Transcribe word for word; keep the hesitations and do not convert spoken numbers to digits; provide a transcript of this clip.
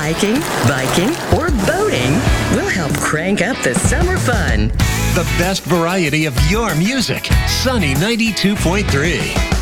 hiking, biking, or boating, we'll help crank up the summer fun. The best variety of your music. Sunny ninety-two point three.